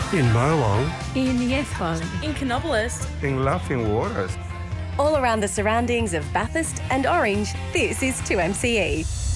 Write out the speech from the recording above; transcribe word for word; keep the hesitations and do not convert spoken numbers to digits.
In Bowong, in Yethong, in Canobolas, in Laughing Waters. All around the surroundings of Bathurst and Orange, this is two M C E.